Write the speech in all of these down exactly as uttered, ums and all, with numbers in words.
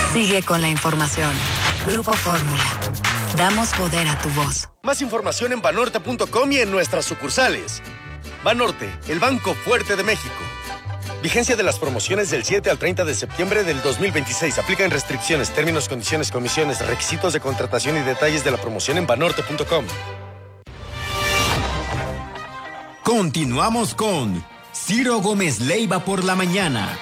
Sigue con la información. Grupo Fórmula. Damos poder a tu voz. Más información en banorte punto com y en nuestras sucursales. Banorte, el banco fuerte de México. Vigencia de las promociones del siete al treinta de septiembre del dos mil veintiséis. Aplican restricciones, términos, condiciones, comisiones, requisitos de contratación y detalles de la promoción en banorte punto com. Continuamos con Ciro Gómez Leiva por la mañana.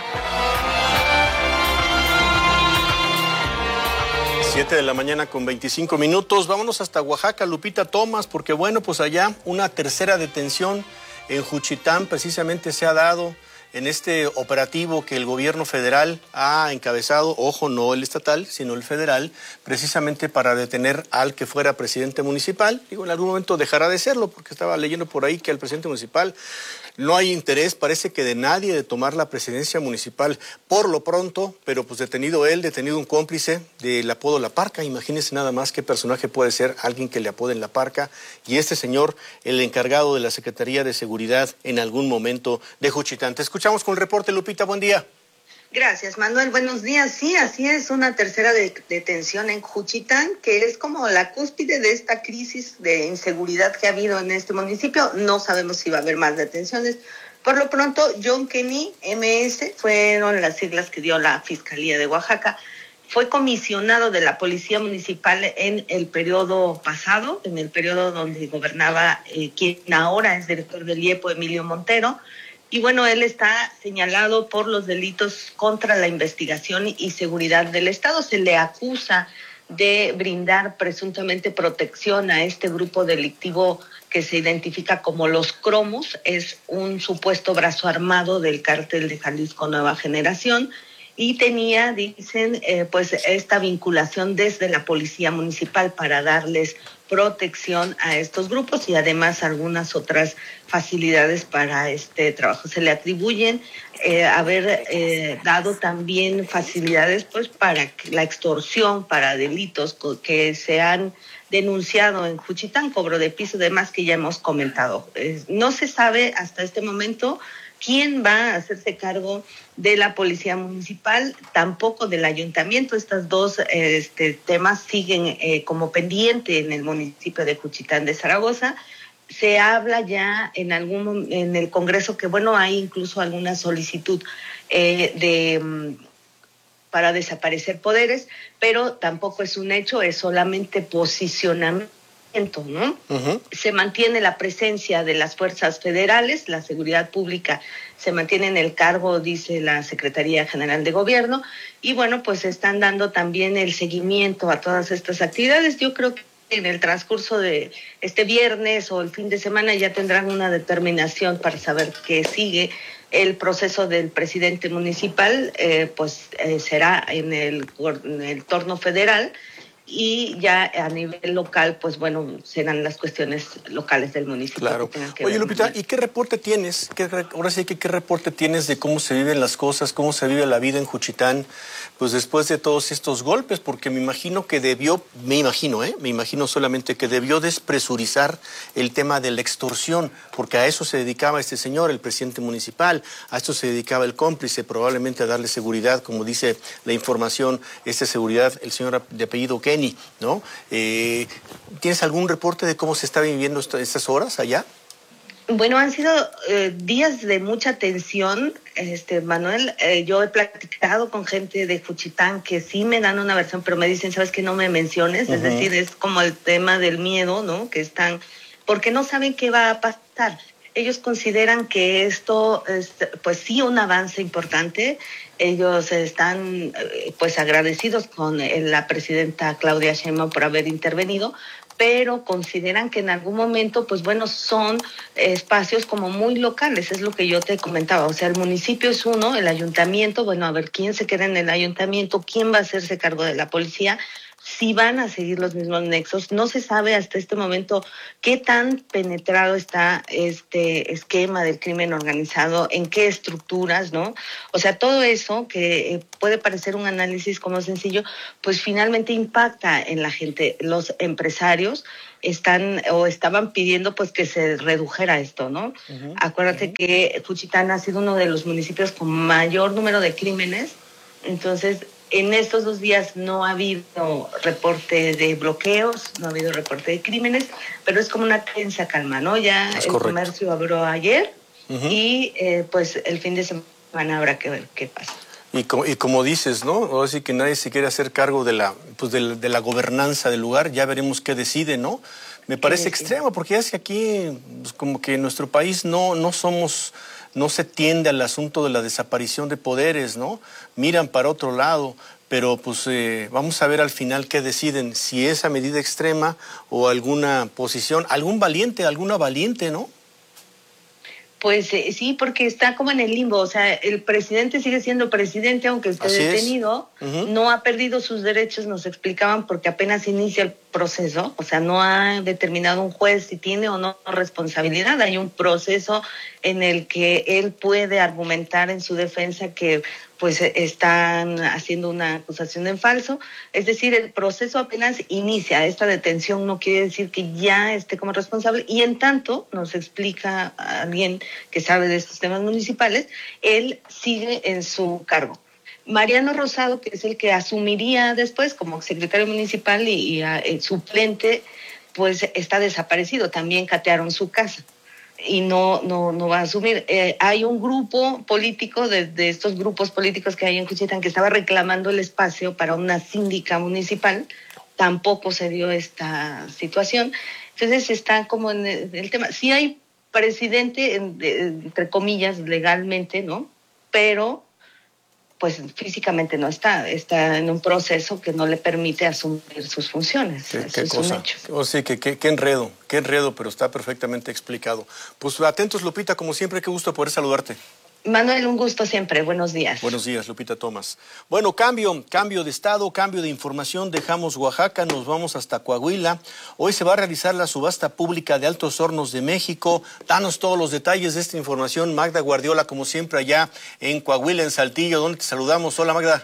siete de la mañana con veinticinco minutos. Vámonos hasta Oaxaca, Lupita Thomas, porque bueno, pues allá una tercera detención en Juchitán precisamente se ha dado en este operativo que el gobierno federal ha encabezado, ojo, no el estatal, sino el federal, precisamente para detener al que fuera presidente municipal. Digo, en algún momento dejará de serlo, porque estaba leyendo por ahí que al presidente municipal no hay interés, parece que de nadie, de tomar la presidencia municipal por lo pronto, pero pues detenido él, detenido un cómplice del apodo La Parca. Imagínense nada más qué personaje puede ser alguien que le apoden La Parca. Y este señor, el encargado de la Secretaría de Seguridad en algún momento de Juchitán. Te escuchamos con el reporte, Lupita, buen día. Gracias, Manuel. Buenos días. Sí, así es, una tercera de, detención en Juchitán, que es como la cúspide de esta crisis de inseguridad que ha habido en este municipio. No sabemos si va a haber más detenciones. Por lo pronto, John Kenny, M S, fueron las siglas que dio la Fiscalía de Oaxaca. Fue comisionado de la Policía Municipal en el periodo pasado, en el periodo donde gobernaba eh, quien ahora es director del I E P O, Emilio Montero. Y bueno, él está señalado por los delitos contra la investigación y seguridad del Estado. Se le acusa de brindar presuntamente protección a este grupo delictivo que se identifica como los Cromos. Es un supuesto brazo armado del cártel de Jalisco Nueva Generación y tenía, dicen, eh, pues esta vinculación desde la Policía Municipal para darles protección a estos grupos y además algunas otras facilidades para este trabajo. Se le atribuyen eh, haber eh, dado también facilidades pues para la extorsión, para delitos que se han denunciado en Juchitán, cobro de piso, demás que ya hemos comentado. Eh, no se sabe hasta este momento quién va a hacerse cargo de la Policía Municipal, tampoco del Ayuntamiento. Estos dos este, temas siguen eh, como pendiente en el municipio de Juchitán de Zaragoza. Se habla ya en algún en el Congreso que, bueno, hay incluso alguna solicitud eh, de para desaparecer poderes, pero tampoco es un hecho, es solamente posicionamiento, ¿no? Uh-huh. Se mantiene la presencia de las fuerzas federales, la seguridad pública se mantiene en el cargo, dice la Secretaría General de Gobierno, y bueno, pues están dando también el seguimiento a todas estas actividades. Yo creo que en el transcurso de este viernes o el fin de semana ya tendrán una determinación para saber qué sigue. El proceso del presidente municipal eh, pues eh, será en el, en el torno federal, y ya a nivel local, pues bueno, serán las cuestiones locales del municipio. Claro. Que que Oye, ver. Lupita, ¿y qué reporte tienes? ¿Qué, ahora sí que qué reporte tienes de cómo se viven las cosas, cómo se vive la vida en Juchitán, pues después de todos estos golpes? Porque me imagino que debió, me imagino, ¿eh? Me imagino solamente que debió despresurizar el tema de la extorsión, porque a eso se dedicaba este señor, el presidente municipal, a esto se dedicaba el cómplice, probablemente a darle seguridad, como dice la información, esta seguridad, el señor de apellido Kenny, ¿no? Eh, ¿Tienes algún reporte de cómo se está viviendo esto, estas horas allá? Bueno, han sido eh, días de mucha tensión, este Manuel. Eh, yo he platicado con gente de Juchitán que sí me dan una versión, pero me dicen, ¿sabes qué? No me menciones. Uh-huh. Es decir, es como el tema del miedo, ¿no? Que están, porque no saben qué va a pasar. Ellos consideran que esto es, pues sí, un avance importante. Ellos están, pues, agradecidos con la presidenta Claudia Sheinbaum por haber intervenido, pero consideran que en algún momento, pues bueno, son espacios como muy locales, es lo que yo te comentaba. O sea, el municipio es uno, el ayuntamiento, bueno, a ver quién se queda en el ayuntamiento, quién va a hacerse cargo de la policía, si van a seguir los mismos nexos. No se sabe hasta este momento qué tan penetrado está este esquema del crimen organizado, en qué estructuras, ¿no? O sea, todo eso que puede parecer un análisis como sencillo, pues finalmente impacta en la gente. Los empresarios están o estaban pidiendo pues que se redujera esto, ¿no? Uh-huh. Acuérdate uh-huh. que Juchitán ha sido uno de los municipios con mayor número de crímenes. Entonces, En estos dos días no ha habido reporte de bloqueos, no ha habido reporte de crímenes, pero es como una tensa calma, ¿no? Ya es el correcto. comercio abrió ayer Uh-huh. y eh, pues el fin de semana habrá que ver qué pasa. Y como, y como dices, ¿no? Ahora sí que nadie se quiere hacer cargo de la, pues de, la, de la gobernanza del lugar, ya veremos qué decide, ¿no? Me parece extremo, porque ya es que aquí, pues como que en nuestro país no, no somos, no se tiende al asunto de la desaparición de poderes, ¿no? Miran para otro lado, pero pues eh, vamos a ver al final qué deciden, si esa medida extrema o alguna posición, algún valiente, alguna valiente, ¿no? Pues eh, sí, porque está como en el limbo, o sea, el presidente sigue siendo presidente aunque esté Así detenido, uh-huh. no ha perdido sus derechos, nos explicaban, porque apenas inicia el proceso, o sea, no ha determinado un juez si tiene o no responsabilidad, hay un proceso en el que él puede argumentar en su defensa que pues están haciendo una acusación en falso, es decir, el proceso apenas inicia, esta detención no quiere decir que ya esté como responsable, y en tanto, nos explica alguien que sabe de estos temas municipales, él sigue en su cargo. Mariano Rosado, que es el que asumiría después como secretario municipal y, y uh, suplente, pues está desaparecido, también catearon su casa y no no no va a asumir. Eh, hay un grupo político, de, de estos grupos políticos que hay en Juchitán, que estaba reclamando el espacio para una síndica municipal, tampoco se dio esta situación, entonces está como en el, el tema, sí hay presidente, en, de, entre comillas, legalmente, ¿no? Pero pues físicamente no está, está en un proceso que no le permite asumir sus funciones. ¿Qué, Eso qué es cosa? un hecho. O sí, que qué enredo, qué enredo, pero está perfectamente explicado. Pues atentos, Lupita, como siempre, qué gusto poder saludarte. Manuel, un gusto siempre, buenos días. Buenos días, Lupita Tomás. Bueno, cambio, cambio de estado, cambio de información, dejamos Oaxaca, nos vamos hasta Coahuila. Hoy se va a realizar la subasta pública de Altos Hornos de México. Danos todos los detalles de esta información, Magda Guardiola, como siempre, allá en Coahuila, en Saltillo, donde te saludamos. Hola, Magda.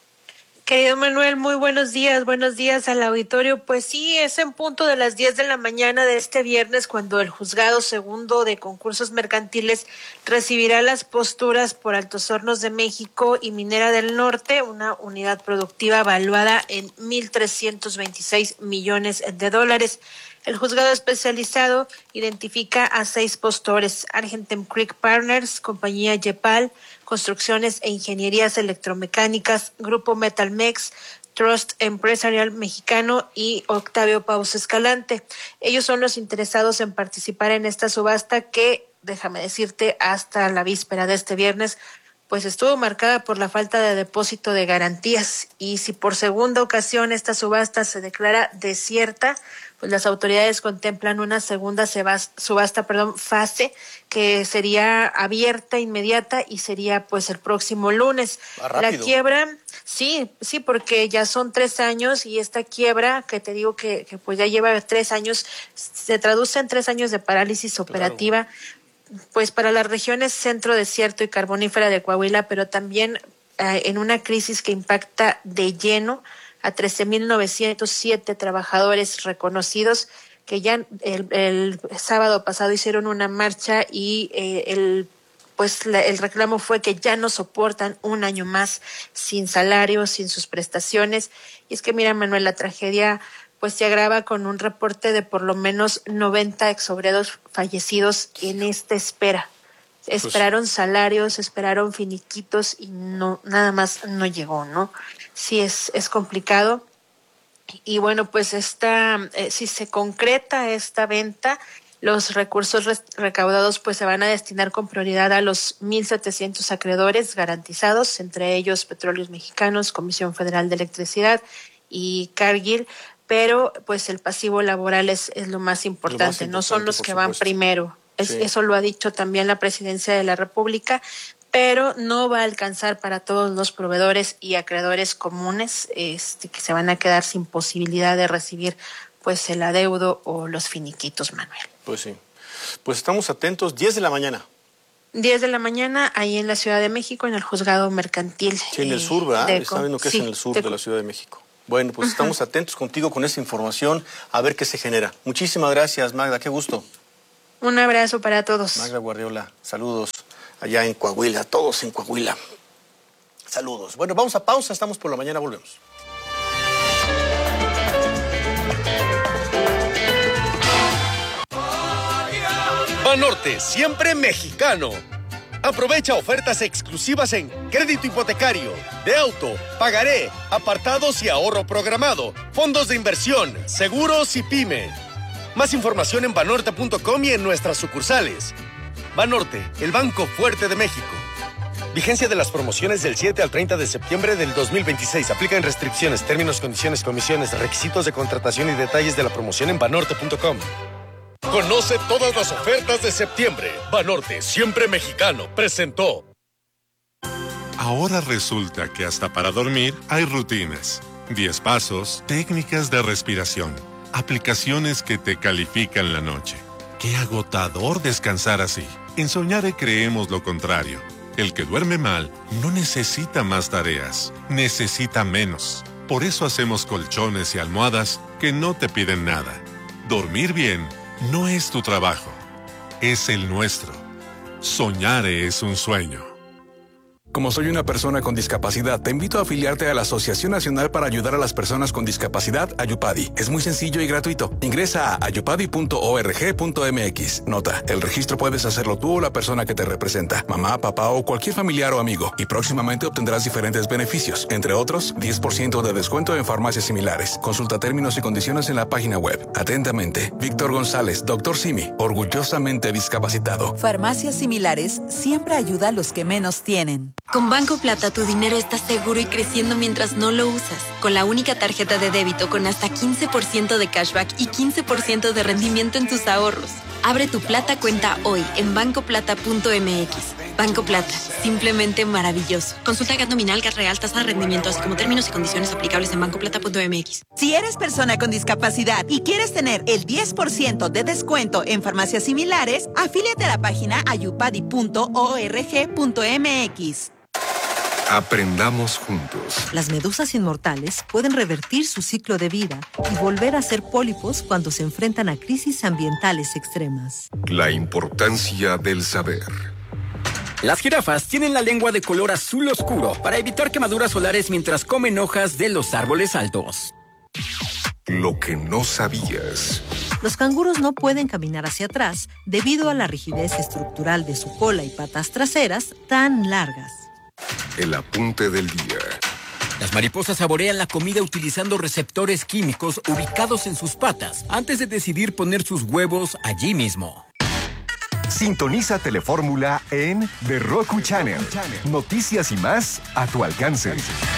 Querido Manuel, muy buenos días, buenos días al auditorio. Pues sí, es en punto de las diez de la mañana de este viernes cuando el Juzgado Segundo de Concursos Mercantiles recibirá las posturas por Altos Hornos de México y Minera del Norte, una unidad productiva valuada en mil trescientos veintiséis millones de dólares. El juzgado especializado identifica a seis postores: Argentine Creek Partners, Compañía Yepal, Construcciones e Ingenierías Electromecánicas, Grupo Metalmex, Trust Empresarial Mexicano y Octavio Paus Escalante. Ellos son los interesados en participar en esta subasta que, déjame decirte, hasta la víspera de este viernes, pues estuvo marcada por la falta de depósito de garantías. Y si por segunda ocasión esta subasta se declara desierta, pues las autoridades contemplan una segunda subasta, perdón, fase que sería abierta, inmediata, y sería pues el próximo lunes. La quiebra, sí, sí, porque ya son tres años y esta quiebra, que te digo que, que pues ya lleva tres años, se traduce en tres años de parálisis operativa. Claro. Pues para las regiones centro, desierto y carbonífera de Coahuila, pero también eh, en una crisis que impacta de lleno a trece mil novecientos siete trabajadores reconocidos que ya el, el sábado pasado hicieron una marcha y eh, el pues la, el reclamo fue que ya no soportan un año más sin salario, sin sus prestaciones. Y es que mira, Manuel, la tragedia pues se agrava con un reporte de por lo menos noventa exobreros fallecidos en esta espera. Esperaron salarios, esperaron finiquitos y no, nada más no llegó, ¿no? Sí, es, es complicado. Y bueno, pues esta, eh, si se concreta esta venta, los recursos res, recaudados pues se van a destinar con prioridad a los mil setecientos acreedores garantizados, entre ellos Petróleos Mexicanos, Comisión Federal de Electricidad y Cargill, pero pues el pasivo laboral es, es lo más importante, lo más importante, no son los que van primero. Es, sí. Eso lo ha dicho también la Presidencia de la República, pero no va a alcanzar para todos los proveedores y acreedores comunes este, que se van a quedar sin posibilidad de recibir pues el adeudo o los finiquitos, Manuel. Pues sí, pues estamos atentos, diez de la mañana. diez de la mañana, ahí en la Ciudad de México, en el Juzgado Mercantil. Sí, en el sur, ¿verdad? De, Está viendo que sí, es en el sur de, de la Ciudad de México. Bueno, pues uh-huh. estamos atentos contigo con esa información, a ver qué se genera. Muchísimas gracias, Magda, qué gusto. Un abrazo para todos. Magda Guardiola, saludos allá en Coahuila, todos en Coahuila. Saludos. Bueno, vamos a pausa, estamos por la mañana, volvemos. Banorte, siempre mexicano. Aprovecha ofertas exclusivas en crédito hipotecario, de auto, pagaré, apartados y ahorro programado, fondos de inversión, seguros y pyme. Más información en banorte punto com y en nuestras sucursales. Banorte, el banco fuerte de México. Vigencia de las promociones del siete al treinta de septiembre del dos mil veintiséis. Aplican restricciones, términos, condiciones, comisiones, requisitos de contratación y detalles de la promoción en banorte punto com. Conoce todas las ofertas de septiembre. Banorte, siempre mexicano, presentó. Ahora resulta que hasta para dormir hay rutinas, diez pasos, técnicas de respiración, aplicaciones que te califican la noche. Qué agotador descansar así. En Soñare creemos lo contrario. El que duerme mal no necesita más tareas, necesita menos. Por eso hacemos colchones y almohadas que no te piden nada. Dormir bien no es tu trabajo, es el nuestro. Soñare es un sueño. Como soy una persona con discapacidad, te invito a afiliarte a la Asociación Nacional para Ayudar a las Personas con Discapacidad, Ayupadi. Es muy sencillo y gratuito. Ingresa a ayupadi punto org punto mx. Nota, el registro puedes hacerlo tú o la persona que te representa, mamá, papá o cualquier familiar o amigo, y próximamente obtendrás diferentes beneficios, entre otros, diez por ciento de descuento en farmacias similares. Consulta términos y condiciones en la página web. Atentamente, Víctor González, doctor Simi, orgullosamente discapacitado. Farmacias similares siempre ayuda a los que menos tienen. Con Banco Plata tu dinero está seguro y creciendo mientras no lo usas. Con la única tarjeta de débito con hasta quince por ciento de cashback y quince por ciento de rendimiento en tus ahorros. Abre tu Plata cuenta hoy en banco plata punto mx. Banco Plata, simplemente maravilloso. Consulta Gat nominal, Gat real, tasa de rendimiento, así como términos y condiciones aplicables en banco plata punto mx. Si eres persona con discapacidad y quieres tener el diez por ciento de descuento en farmacias similares, afíliate a la página ayupadi punto org punto mx. Aprendamos juntos. Las medusas inmortales pueden revertir su ciclo de vida y volver a ser pólipos cuando se enfrentan a crisis ambientales extremas. La importancia del saber. Las jirafas tienen la lengua de color azul oscuro para evitar quemaduras solares mientras comen hojas de los árboles altos. Lo que no sabías. Los canguros no pueden caminar hacia atrás debido a la rigidez estructural de su cola y patas traseras tan largas. El apunte del día. Las mariposas saborean la comida utilizando receptores químicos ubicados en sus patas antes de decidir poner sus huevos allí mismo. Sintoniza Telefórmula en The Roku Channel. Noticias y más a tu alcance.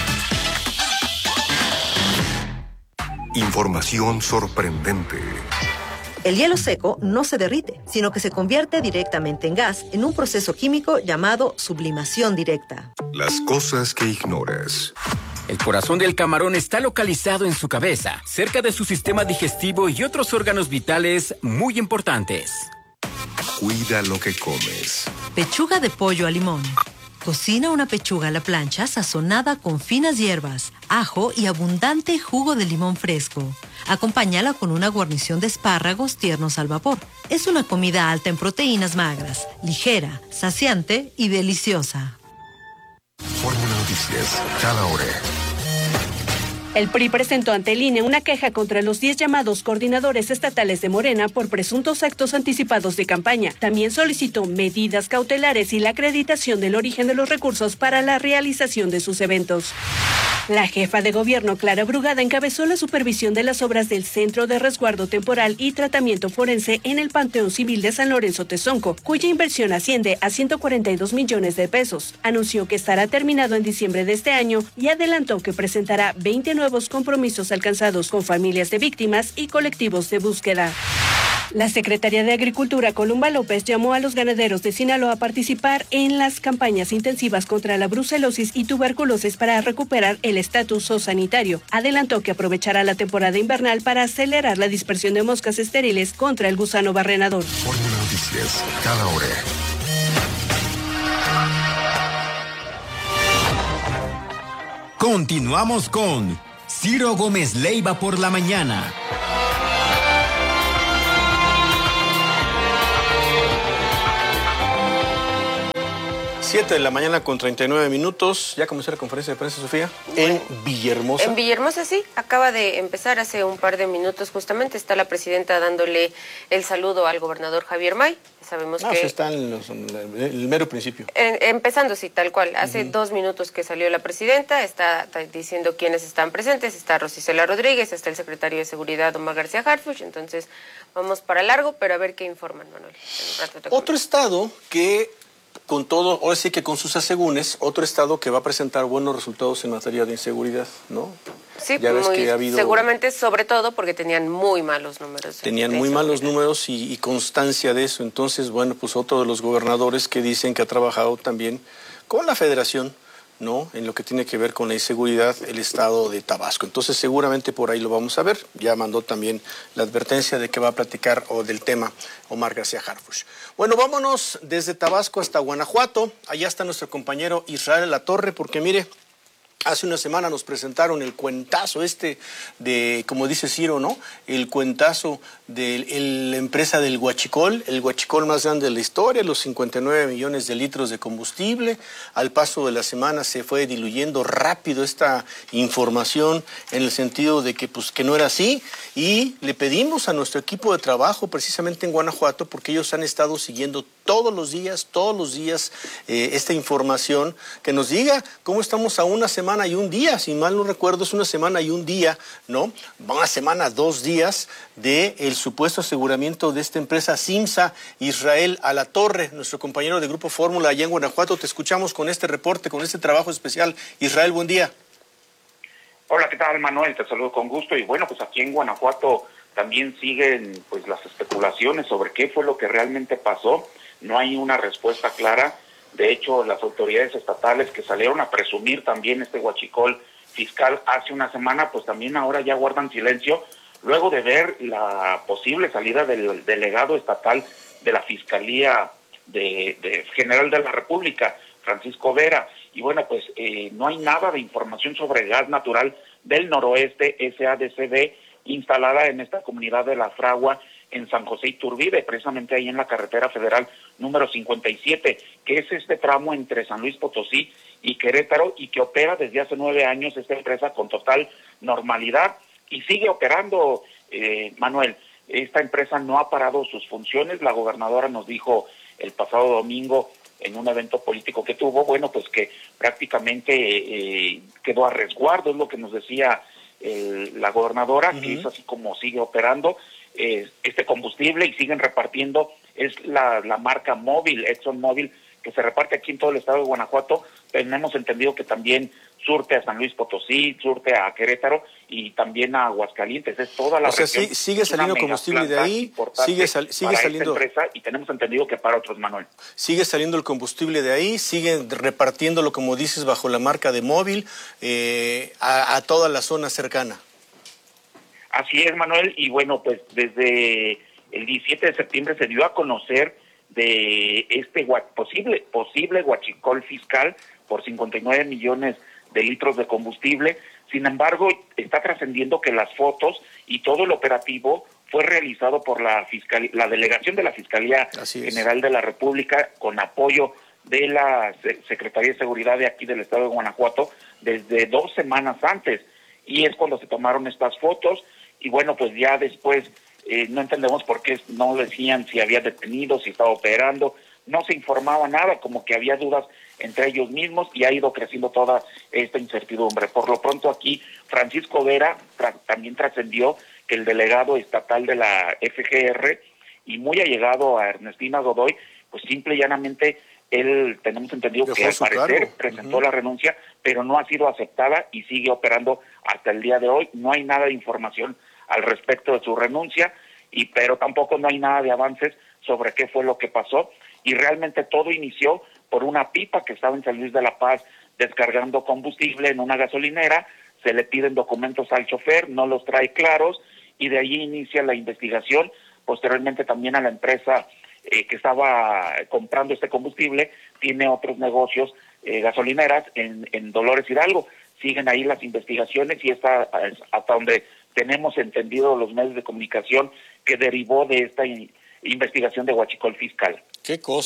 Información sorprendente. El hielo seco no se derrite, sino que se convierte directamente en gas en un proceso químico llamado sublimación directa. Las cosas que ignoras. El corazón del camarón está localizado en su cabeza, cerca de su sistema digestivo y otros órganos vitales muy importantes. Cuida lo que comes. Pechuga de pollo a limón. Cocina una pechuga a la plancha sazonada con finas hierbas, ajo y abundante jugo de limón fresco. Acompáñala con una guarnición de espárragos tiernos al vapor. Es una comida alta en proteínas magras, ligera, saciante y deliciosa. Fórmula Noticias, cada hora. El P R I presentó ante el I N E una queja contra los diez llamados coordinadores estatales de Morena por presuntos actos anticipados de campaña. También solicitó medidas cautelares y la acreditación del origen de los recursos para la realización de sus eventos. La jefa de gobierno, Clara Brugada, encabezó la supervisión de las obras del Centro de Resguardo Temporal y Tratamiento Forense en el Panteón Civil de San Lorenzo Tezonco, cuya inversión asciende a ciento cuarenta y dos millones de pesos. Anunció que estará terminado en diciembre de este año y adelantó que presentará veinte nuevos compromisos alcanzados con familias de víctimas y colectivos de búsqueda. La secretaria de Agricultura, Columba López, llamó a los ganaderos de Sinaloa a participar en las campañas intensivas contra la brucelosis y tuberculosis para recuperar el estatus zoosanitario. Adelantó que aprovechará la temporada invernal para acelerar la dispersión de moscas estériles contra el gusano barrenador. Fórmula Noticias, cada hora. Continuamos con Ciro Gómez Leiva por la mañana. siete de la mañana con treinta y nueve minutos. ¿Ya comenzó la conferencia de prensa, Sofía? En Villahermosa. En Villahermosa, sí. Acaba de empezar hace un par de minutos justamente. Está la presidenta dándole el saludo al gobernador Javier May. Sabemos ah, que... No, está en, los, en el mero principio. En, empezando, sí, tal cual. Hace uh-huh. dos minutos que salió la presidenta. Está, está diciendo quiénes están presentes. Está Rosicela Rodríguez, está el secretario de Seguridad, Omar García Harfuch. Entonces, vamos para largo, pero a ver qué informan, Manuel. En un rato te Otro estado que... Con todo, ahora sí que con sus asegúnes, otro estado que va a presentar buenos resultados en materia de inseguridad, ¿no? Sí, ya ves muy, que ha habido, seguramente, sobre todo porque tenían muy malos números. Tenían muy malos números y, y constancia de eso. Entonces, bueno, pues otro de los gobernadores que dicen que ha trabajado también con la federación, ¿no? En lo que tiene que ver con la inseguridad, el estado de Tabasco. Entonces, seguramente por ahí lo vamos a ver. Ya mandó también la advertencia de que va a platicar o del tema Omar García Harfuch. Bueno, vámonos desde Tabasco hasta Guanajuato. Allá está nuestro compañero Israel Latorre, porque mire, hace una semana nos presentaron el cuentazo este de, como dice Ciro, ¿no? El cuentazo de el, la empresa del Huachicol, el Huachicol más grande de la historia, los cincuenta y nueve millones de litros de combustible. Al paso de la semana se fue diluyendo rápido esta información en el sentido de que, pues, que no era así. Y le pedimos a nuestro equipo de trabajo, precisamente en Guanajuato, porque ellos han estado siguiendo todos los días, todos los días, eh, esta información, que nos diga cómo estamos a una semana y un día, si mal no recuerdo, es una semana y un día, ¿no? Una semana, dos días de el supuesto aseguramiento de esta empresa Simsa. Israel Alatorre, nuestro compañero de Grupo Fórmula allá en Guanajuato, te escuchamos con este reporte, con este trabajo especial. Israel, buen día. Hola, ¿qué tal, Manuel? Te saludo con gusto. Y bueno, pues aquí en Guanajuato también siguen pues las especulaciones sobre qué fue lo que realmente pasó. No hay una respuesta clara. De hecho, las autoridades estatales que salieron a presumir también este huachicol fiscal hace una semana, pues también ahora ya guardan silencio, luego de ver la posible salida del delegado estatal de la Fiscalía de, de General de la República, Francisco Vera. Y bueno, pues eh, no hay nada de información sobre gas natural del noroeste, S A D C B, instalada en esta comunidad de La Fragua, en San José Iturbide, precisamente ahí en la carretera federal número cincuenta y siete, que es este tramo entre San Luis Potosí y Querétaro, y que opera desde hace nueve años esta empresa con total normalidad, y sigue operando, eh, Manuel. Esta empresa no ha parado sus funciones. La gobernadora nos dijo el pasado domingo en un evento político que tuvo, bueno, pues que prácticamente eh, quedó a resguardo, es lo que nos decía eh, la gobernadora, uh-huh. que es así como sigue operando eh, este combustible, y siguen repartiendo, es la, la marca Móvil, ExxonMobil, que se reparte aquí en todo el estado de Guanajuato. Tenemos entendido que también surte a San Luis Potosí, surte a Querétaro y también a Aguascalientes. Es toda la o sea, región. sí, sigue saliendo combustible de ahí, sigue, sal, sigue para saliendo esta empresa, y tenemos entendido que para otros, Manuel. Sigue saliendo el combustible de ahí, sigue repartiéndolo, como dices, bajo la marca de Móvil, eh, a, a toda la zona cercana. Así es, Manuel, y bueno, pues desde el diecisiete de septiembre se dio a conocer de este posible posible huachicol fiscal por cincuenta y nueve millones de litros de combustible. Sin embargo, está trascendiendo que las fotos y todo el operativo fue realizado por la fiscal, la delegación de la Fiscalía General de la República, con apoyo de la Secretaría de Seguridad de aquí del estado de Guanajuato, desde dos semanas antes, y es cuando se tomaron estas fotos. Y bueno, pues ya después eh, no entendemos por qué no decían si había detenido, si estaba operando, no se informaba nada, como que había dudas entre ellos mismos, y ha ido creciendo toda esta incertidumbre. Por lo pronto aquí, Francisco Vera tra- también trascendió que el delegado estatal de la F G R, y muy allegado a Ernestina Godoy, pues simple y llanamente él, tenemos entendido que al parecer cargo. presentó uh-huh. la renuncia, pero no ha sido aceptada y sigue operando hasta el día de hoy. No hay nada de información al respecto de su renuncia, y pero tampoco no hay nada de avances sobre qué fue lo que pasó, y realmente todo inició por una pipa que estaba en San Luis de la Paz descargando combustible en una gasolinera. Se le piden documentos al chofer, no los trae claros, y de allí inicia la investigación. Posteriormente también a la empresa eh, que estaba comprando este combustible, tiene otros negocios, eh, gasolineras en, en Dolores Hidalgo. Siguen ahí las investigaciones, y está hasta donde tenemos entendido los medios de comunicación que derivó de esta in- investigación de huachicol fiscal. Qué cosa,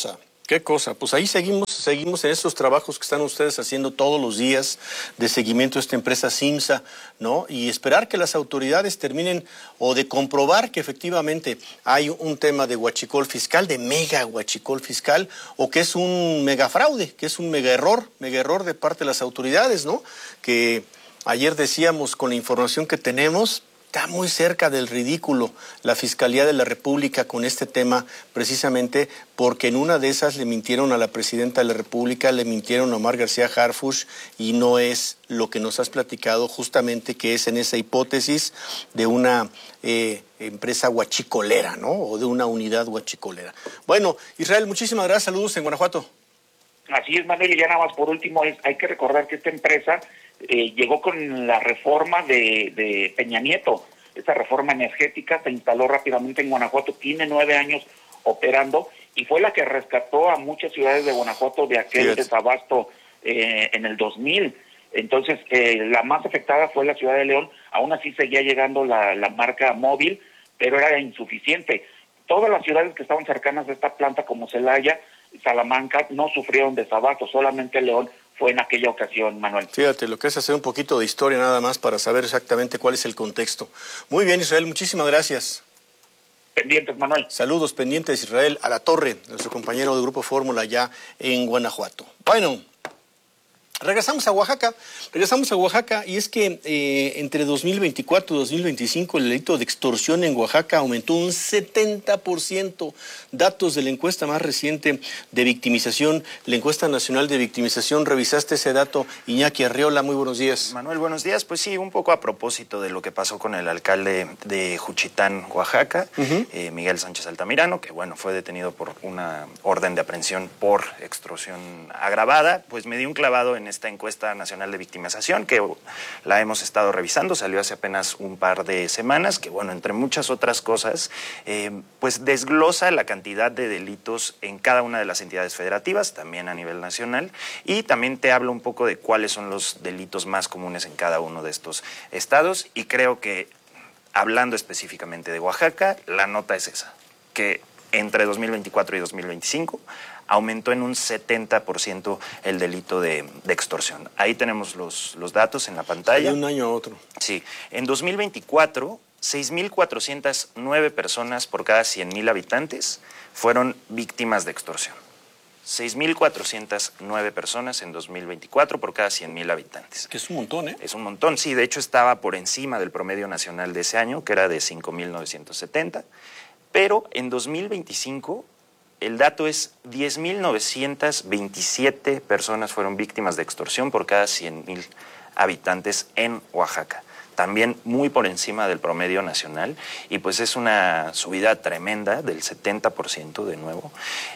Qué cosa, pues ahí seguimos, seguimos en estos trabajos que están ustedes haciendo todos los días de seguimiento de esta empresa Simsa, ¿no? Y esperar que las autoridades terminen o de comprobar que efectivamente hay un tema de huachicol fiscal, de mega huachicol fiscal, o que es un mega fraude, que es un mega error, mega error de parte de las autoridades, ¿no? Que ayer decíamos con la información que tenemos, está muy cerca del ridículo la Fiscalía de la República con este tema, precisamente porque en una de esas le mintieron a la Presidenta de la República, le mintieron a Omar García Harfuch, y no es lo que nos has platicado justamente, que es en esa hipótesis de una eh, empresa huachicolera, ¿no? O de una unidad huachicolera. Bueno, Israel, muchísimas gracias, saludos en Guanajuato. Así es, Manuel, y ya nada más por último, es, hay que recordar que esta empresa eh, llegó con la reforma de, de Peña Nieto. Esta reforma energética se instaló rápidamente en Guanajuato, tiene nueve años operando y fue la que rescató a muchas ciudades de Guanajuato de aquel Fíjate. desabasto eh, en el dos mil. Entonces, eh, la más afectada fue la ciudad de León. Aún así seguía llegando la, la marca móvil, pero era insuficiente. Todas las ciudades que estaban cercanas a esta planta, como Celaya, Salamanca, no sufrieron desabasto, solamente León fue en aquella ocasión, Manuel. Fíjate, lo que es hacer un poquito de historia nada más para saber exactamente cuál es el contexto. Muy bien, Israel, muchísimas gracias. Pendientes, Manuel. Saludos, pendientes, Israel Alatorre, nuestro compañero de Grupo Fórmula allá en Guanajuato. Bueno, regresamos a Oaxaca, regresamos a Oaxaca y es que eh, entre dos mil veinticuatro y dos mil veinticinco el delito de extorsión en Oaxaca aumentó un setenta por ciento. Datos de la encuesta más reciente de victimización, la encuesta nacional de victimización. ¿Revisaste ese dato? Iñaki Arriola, muy buenos días. Manuel, buenos días. Pues sí, un poco a propósito de lo que pasó con el alcalde de Juchitán, Oaxaca, uh-huh. eh, Miguel Sánchez Altamirano, que bueno, fue detenido por una orden de aprehensión por extorsión agravada, pues me di un clavado en esta encuesta nacional de victimización, que la hemos estado revisando, salió hace apenas un par de semanas, que bueno, entre muchas otras cosas, eh, pues desglosa la cantidad de delitos en cada una de las entidades federativas, también a nivel nacional, y también te habla un poco de cuáles son los delitos más comunes en cada uno de estos estados, y creo que, hablando específicamente de Oaxaca, la nota es esa, que entre dos mil veinticuatro y dos mil veinticinco aumentó en un setenta por ciento el delito de, de extorsión. Ahí tenemos los, los datos en la pantalla. De un año a otro. Sí. En dos mil veinticuatro, seis mil cuatrocientas nueve personas por cada cien mil habitantes fueron víctimas de extorsión. seis mil cuatrocientas nueve personas en dos mil veinticuatro por cada cien mil habitantes. Que es un montón, ¿eh? Es un montón, sí. De hecho, estaba por encima del promedio nacional de ese año, que era de cinco mil novecientos setenta. Pero en dos mil veinticinco, el dato es diez mil novecientas veintisiete personas fueron víctimas de extorsión por cada cien mil habitantes en Oaxaca. También muy por encima del promedio nacional, y pues es una subida tremenda del setenta por ciento de nuevo.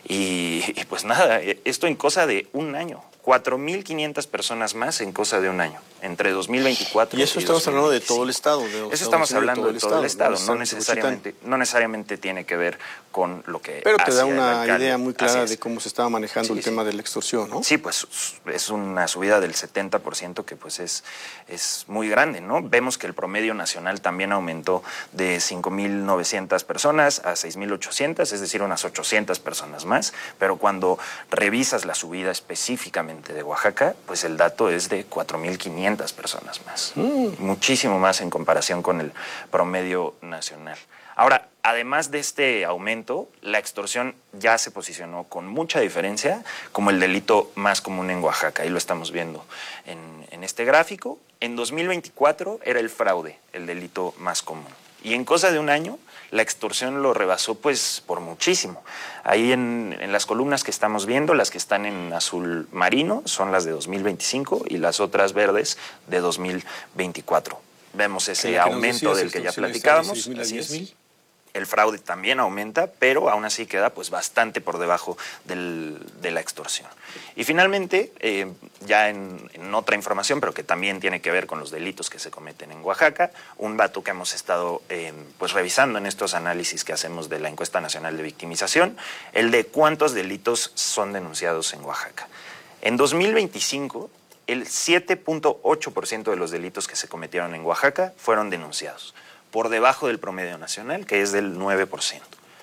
Y, y pues nada, esto en cosa de un año. cuatro mil quinientas personas más en cosa de un año, entre dos mil veinticuatro y eso y estamos dos mil veinticinco. hablando de todo el estado. De, eso estamos hablando de todo el estado, no, no necesariamente, no necesariamente tiene que ver con lo que Pero te da hacia una idea muy clara de cómo se estaba manejando sí, el sí. tema de la extorsión, ¿no? Sí, pues es una subida del setenta por ciento que pues es, es muy grande, ¿no? Vemos que el promedio nacional también aumentó de cinco mil novecientas personas a seis mil ochocientas, es decir, unas ochocientas personas más, pero cuando revisas la subida específicamente de Oaxaca, pues el dato es de cuatro mil quinientas personas más. Mm. Muchísimo más en comparación con el promedio nacional. Ahora, además de este aumento, la extorsión ya se posicionó con mucha diferencia como el delito más común en Oaxaca. Ahí lo estamos viendo en, en este gráfico. En dos mil veinticuatro era el fraude el delito más común. Y en cosa de un año, la extorsión lo rebasó pues por muchísimo. Ahí en, en las columnas que estamos viendo, las que están en azul marino son las de dos mil veinticinco y las otras verdes de dos mil veinticuatro. Vemos ese aumento del que ya platicábamos. Así es. El fraude también aumenta, pero aún así queda pues bastante por debajo del, de la extorsión. Y finalmente, eh, ya en, en otra información, pero que también tiene que ver con los delitos que se cometen en Oaxaca, un dato que hemos estado eh, pues revisando en estos análisis que hacemos de la encuesta nacional de victimización, el de cuántos delitos son denunciados en Oaxaca. En dos mil veinticinco, el siete punto ocho por ciento de los delitos que se cometieron en Oaxaca fueron denunciados, por debajo del promedio nacional, que es del nueve por ciento.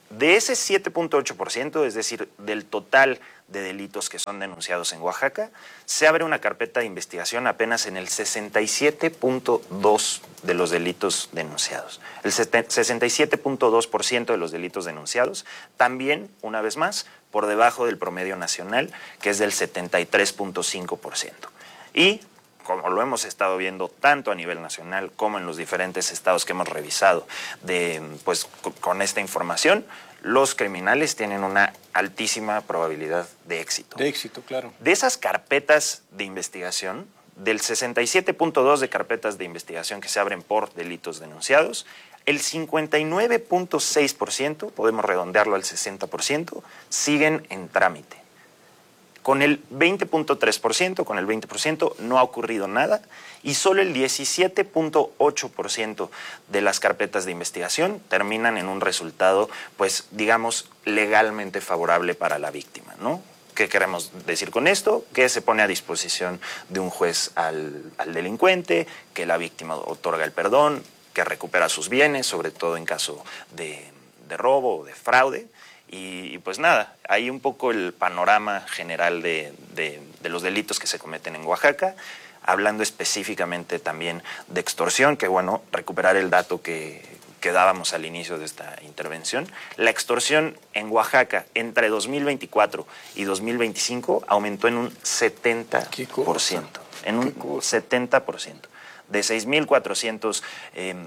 De ese siete punto ocho por ciento, es decir, del total de delitos que son denunciados en Oaxaca, se abre una carpeta de investigación apenas en el sesenta y siete punto dos por ciento de los delitos denunciados. El sesenta y siete punto dos por ciento de los delitos denunciados, también, una vez más, por debajo del promedio nacional, que es del setenta y tres punto cinco por ciento. Y, como lo hemos estado viendo tanto a nivel nacional como en los diferentes estados que hemos revisado de, pues, con esta información, los criminales tienen una altísima probabilidad de éxito. De éxito, claro. De esas carpetas de investigación, del sesenta y siete punto dos de carpetas de investigación que se abren por delitos denunciados, el cincuenta y nueve punto seis por ciento, podemos redondearlo al sesenta por ciento, siguen en trámite. Con el veinte punto tres por ciento, con el veinte por ciento no ha ocurrido nada y solo el diecisiete punto ocho por ciento de las carpetas de investigación terminan en un resultado, pues, digamos, legalmente favorable para la víctima, ¿no? ¿Qué queremos decir con esto? Que se pone a disposición de un juez al, al delincuente, que la víctima otorga el perdón, que recupera sus bienes, sobre todo en caso de, de robo o de fraude. Y, y pues nada, ahí un poco el panorama general de, de, de los delitos que se cometen en Oaxaca, hablando específicamente también de extorsión, que bueno, recuperar el dato que, que dábamos al inicio de esta intervención. La extorsión en Oaxaca entre dos mil veinticuatro y dos mil veinticinco aumentó en un setenta por ciento. En un setenta por ciento. De seis mil cuatrocientas eh,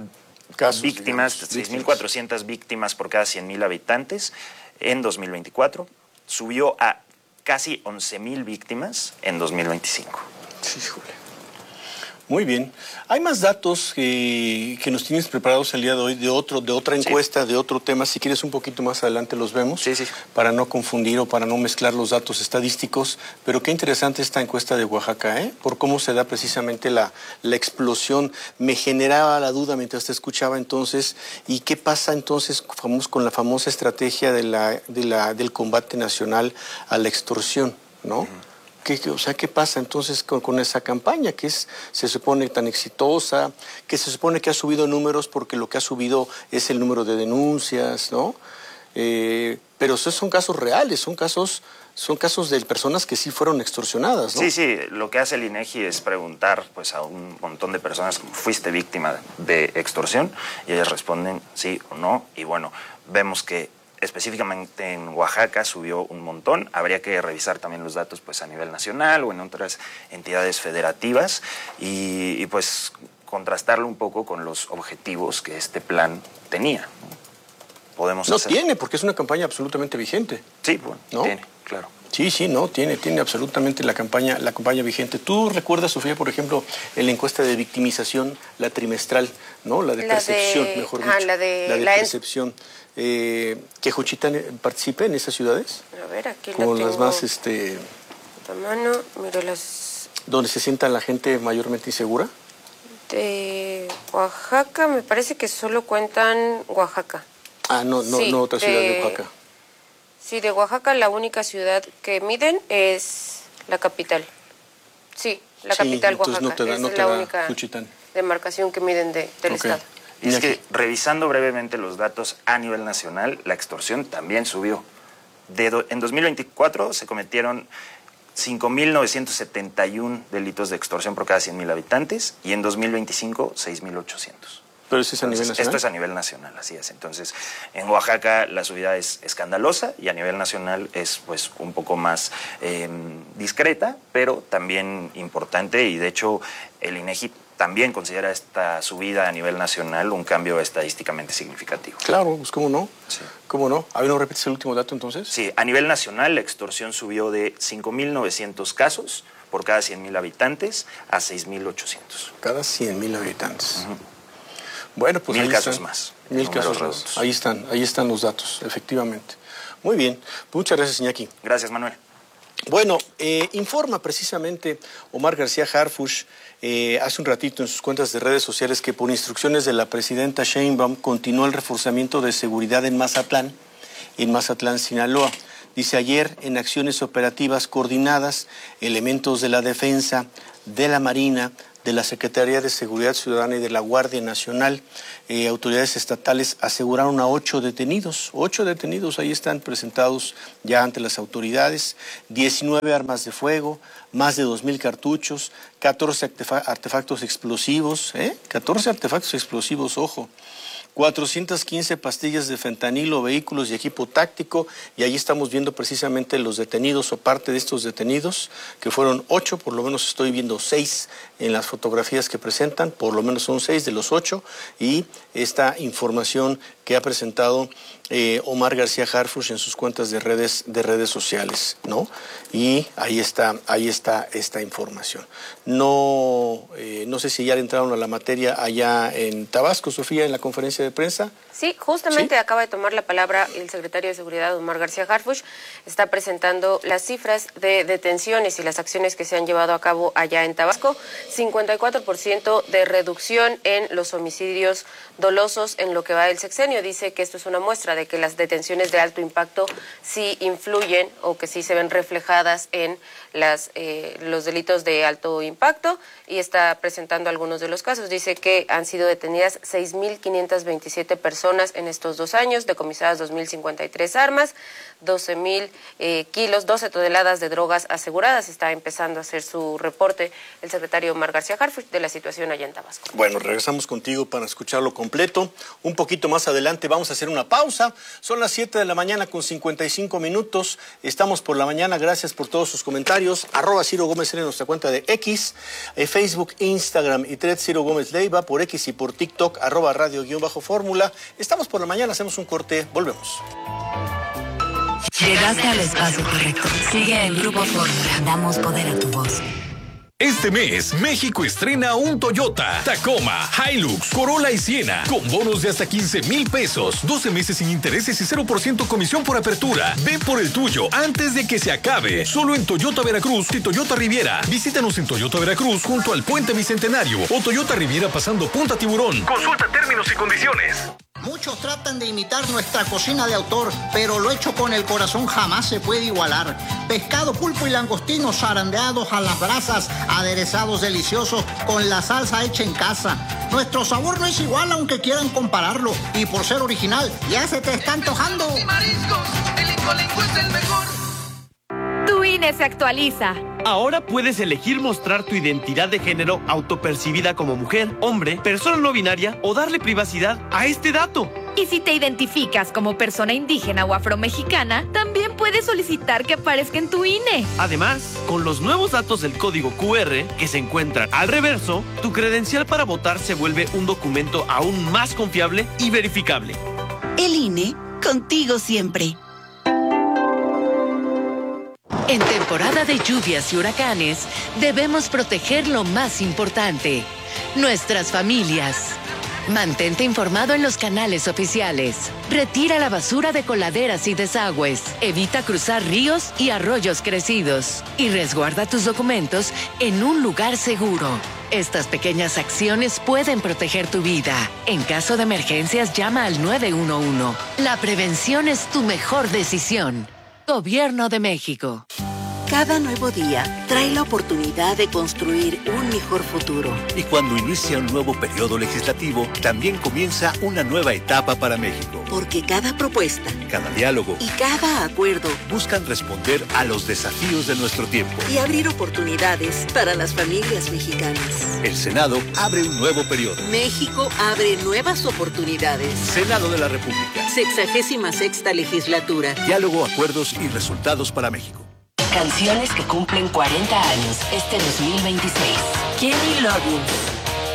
víctimas, seis mil cuatrocientas víctimas por cada cien mil habitantes en dos mil veinticuatro, subió a casi once mil víctimas en dos mil veinticinco. Sí, híjole. Muy bien. Hay más datos que, que nos tienes preparados el día de hoy de otro, de otra encuesta, sí, de otro tema. Si quieres un poquito más adelante los vemos, sí, sí, para no confundir o para no mezclar los datos estadísticos. Pero qué interesante esta encuesta de Oaxaca, ¿eh? Por cómo se da precisamente la, la explosión. Me generaba la duda mientras te escuchaba entonces. ¿Y qué pasa entonces con la famosa estrategia de la, de la, del combate nacional a la extorsión, ¿no? Uh-huh. ¿Qué, o sea, ¿qué pasa entonces con, con esa campaña que es, se supone tan exitosa, que se supone que ha subido números porque lo que ha subido es el número de denuncias, ¿no? Eh, pero esos son casos reales, son casos, son casos de personas que sí fueron extorsionadas, ¿no? Sí, sí, lo que hace el INEGI es preguntar pues, a un montón de personas, ¿fuiste víctima de extorsión? Y ellas responden sí o no, y bueno, vemos que específicamente en Oaxaca subió un montón. Habría que revisar también los datos pues, a nivel nacional o en otras entidades federativas y, y pues contrastarlo un poco con los objetivos que este plan tenía. Podemos no hacer... tiene, porque es una campaña absolutamente vigente. Sí, bueno, ¿no? Tiene, claro. Sí, sí, no, tiene, tiene absolutamente la campaña, la campaña vigente. ¿Tú recuerdas, Sofía, por ejemplo, en la encuesta de victimización, la trimestral, ¿no? La de la percepción, de, mejor ah, dicho. La de, la de la percepción. Eh, ¿Que Juchitán participe en esas ciudades? A ver, aquí como lo tengo. Las más, este... A mano, miro las... ¿Donde se sienta la gente mayormente insegura? De Oaxaca, me parece que solo cuentan Oaxaca. Ah, no, no, sí, no otra ciudad de, de Oaxaca. Sí, de Oaxaca la única ciudad que miden es la capital. Sí, la sí, capital Oaxaca. No te da, es no te la da única Juchitán. demarcación que miden de, del okay. estado. Y es que, revisando brevemente los datos a nivel nacional, la extorsión también subió. De do, en dos mil veinticuatro se cometieron cinco mil novecientos setenta y uno delitos de extorsión por cada cien mil habitantes y en dos mil veinticinco seis mil ochocientos. ¿Pero eso es a nivel nacional? Esto es a nivel nacional, así es. Entonces, en Oaxaca la subida es escandalosa y a nivel nacional es pues un poco más eh, discreta, pero también importante y de hecho el INEGI también considera esta subida a nivel nacional un cambio estadísticamente significativo. Claro, pues cómo no. Sí. ¿Cómo no? A ver, ¿no repites el último dato entonces? Sí, a nivel nacional la extorsión subió de cinco mil novecientos casos por cada cien mil habitantes a seis mil ochocientos. Cada cien mil habitantes. Uh-huh. Bueno, pues mil ahí casos están. más. Mil casos más. Ahí están, ahí están los datos, efectivamente. Muy bien. Muchas gracias, Iñaki. Gracias, Manuel. Bueno, eh, informa precisamente Omar García Harfuch eh, hace un ratito en sus cuentas de redes sociales que por instrucciones de la presidenta Sheinbaum continuó el reforzamiento de seguridad en Mazatlán, en Mazatlán, Sinaloa. Dice ayer en acciones operativas coordinadas, elementos de la defensa, de la Marina, de la Secretaría de Seguridad Ciudadana y de la Guardia Nacional. Eh, autoridades estatales aseguraron a ocho detenidos. Ocho detenidos ahí están presentados ya ante las autoridades. diecinueve armas de fuego, más de dos mil cartuchos, catorce artefactos explosivos, ¿eh? catorce artefactos explosivos, ojo. cuatrocientas quince pastillas de fentanilo, vehículos y equipo táctico, y ahí estamos viendo precisamente los detenidos o parte de estos detenidos, que fueron ocho, por lo menos estoy viendo seis en las fotografías que presentan, por lo menos son seis de los ocho, y esta información que ha presentado eh, Omar García Harfuch en sus cuentas de redes, de redes sociales, ¿no? Y ahí está, ahí está esta información. No, eh, no sé si ya le entraron a la materia allá en Tabasco, Sofía, en la conferencia de prensa. Sí, justamente ¿Sí? acaba de tomar la palabra el secretario de Seguridad, Omar García Harfuch. Está presentando las cifras de detenciones y las acciones que se han llevado a cabo allá en Tabasco. cincuenta y cuatro por ciento de reducción en los homicidios dolosos en lo que va del sexenio. Dice que esto es una muestra de que las detenciones de alto impacto sí influyen o que sí se ven reflejadas en las, eh, los delitos de alto impacto, y está presentando algunos de los casos. Dice que han sido detenidas seis mil quinientas veintisiete personas en estos dos años, decomisadas dos mil cincuenta y tres armas, doce mil eh, kilos, doce toneladas de drogas aseguradas. Está empezando a hacer su reporte el secretario Omar García Harfuch de la situación allá en Tabasco. Bueno, regresamos contigo para escucharlo completo. Un poquito más adelante vamos a hacer una pausa. Son las siete de la mañana con cincuenta y cinco minutos. Estamos por la mañana. Gracias por todos sus comentarios. Arroba Ciro Gómez en nuestra cuenta de X, eh, Facebook, Instagram y Thread Ciro Gómez Leiva, por X y por TikTok, arroba radio guión bajo fórmula. Estamos por la mañana, hacemos un corte, volvemos. Llegaste al espacio correcto. Sigue el Grupo Fórmula. Damos poder a tu voz. Este mes, México estrena un Toyota, Tacoma, Hilux, Corolla y Siena, con bonos de hasta quince mil pesos, doce meses sin intereses y cero por ciento comisión por apertura. Ve por el tuyo antes de que se acabe. Solo en Toyota Veracruz y Toyota Riviera. Visítanos en Toyota Veracruz junto al Puente Bicentenario o Toyota Riviera pasando Punta Tiburón. Consulta términos y condiciones. Muchos tratan de imitar nuestra cocina de autor, pero lo hecho con el corazón jamás se puede igualar. Pescado, pulpo y langostinos zarandeados a las brasas, aderezados deliciosos con la salsa hecha en casa. Nuestro sabor no es igual aunque quieran compararlo, y por ser original ya se te está antojando. Mariscos, el Incolinco es el mejor. Tu I N E se actualiza. Ahora puedes elegir mostrar tu identidad de género autopercibida como mujer, hombre, persona no binaria o darle privacidad a este dato. Y si te identificas como persona indígena o afromexicana, también puedes solicitar que aparezca en tu I N E. Además, con los nuevos datos del código Q R que se encuentran al reverso, tu credencial para votar se vuelve un documento aún más confiable y verificable. El I N E, contigo siempre. En temporada de lluvias y huracanes, debemos proteger lo más importante, nuestras familias. Mantente informado en los canales oficiales. Retira la basura de coladeras y desagües. Evita cruzar ríos y arroyos crecidos. Y resguarda tus documentos en un lugar seguro. Estas pequeñas acciones pueden proteger tu vida. En caso de emergencias, llama al nueve uno uno. La prevención es tu mejor decisión. Gobierno de México. Cada nuevo día trae la oportunidad de construir un mejor futuro. Y cuando inicia un nuevo periodo legislativo, también comienza una nueva etapa para México. Porque cada propuesta, cada diálogo y cada acuerdo buscan responder a los desafíos de nuestro tiempo y abrir oportunidades para las familias mexicanas. El Senado abre un nuevo periodo. México abre nuevas oportunidades. Senado de la República. Sexagésima sexta legislatura. Diálogo, acuerdos y resultados para México. Canciones que cumplen cuarenta años este dos mil veintiséis. Kenny Loggins.